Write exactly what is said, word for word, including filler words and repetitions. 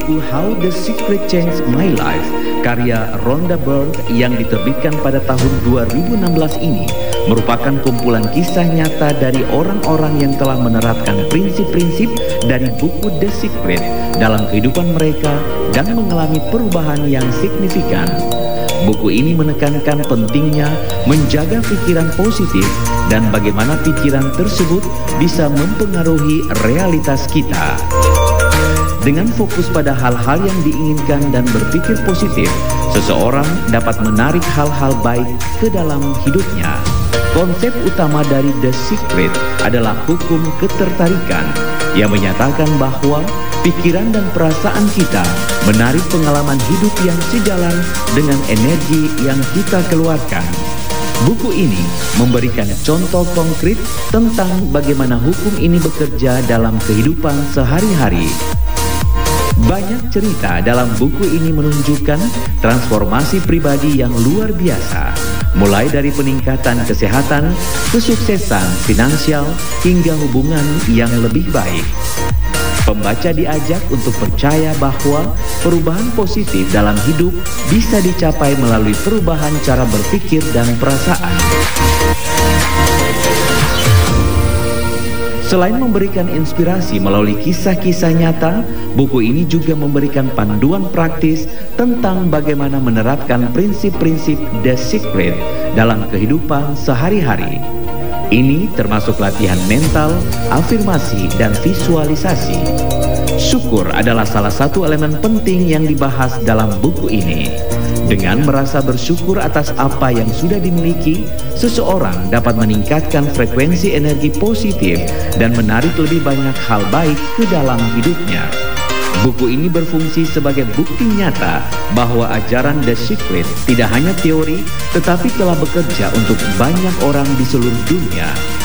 buku How the Secret Changed My Life karya Rhonda Byrne yang diterbitkan pada tahun dua ribu enam belas ini merupakan kumpulan kisah nyata dari orang-orang yang telah menerapkan prinsip-prinsip dari buku The Secret dalam kehidupan mereka dan mengalami perubahan yang signifikan. Buku ini menekankan pentingnya menjaga pikiran positif dan bagaimana pikiran tersebut bisa mempengaruhi realitas kita. Dengan fokus pada hal-hal yang diinginkan dan berpikir positif, seseorang dapat menarik hal-hal baik ke dalam hidupnya. Konsep utama dari The Secret adalah hukum ketertarikan yang menyatakan bahwa pikiran dan perasaan kita menarik pengalaman hidup yang sejalan dengan energi yang kita keluarkan. Buku ini memberikan contoh konkret tentang bagaimana hukum ini bekerja dalam kehidupan sehari-hari. Banyak cerita dalam buku ini menunjukkan transformasi pribadi yang luar biasa, mulai dari peningkatan kesehatan, kesuksesan finansial, hingga hubungan yang lebih baik. Pembaca diajak untuk percaya bahwa perubahan positif dalam hidup bisa dicapai melalui perubahan cara berpikir dan perasaan. Selain memberikan inspirasi melalui kisah-kisah nyata, buku ini juga memberikan panduan praktis tentang bagaimana menerapkan prinsip-prinsip The Secret dalam kehidupan sehari-hari. Ini termasuk latihan mental, afirmasi, dan visualisasi. Syukur adalah salah satu elemen penting yang dibahas dalam buku ini. Dengan merasa bersyukur atas apa yang sudah dimiliki, seseorang dapat meningkatkan frekuensi energi positif dan menarik lebih banyak hal baik ke dalam hidupnya. Buku ini berfungsi sebagai bukti nyata bahwa ajaran The Secret tidak hanya teori, tetapi telah bekerja untuk banyak orang di seluruh dunia.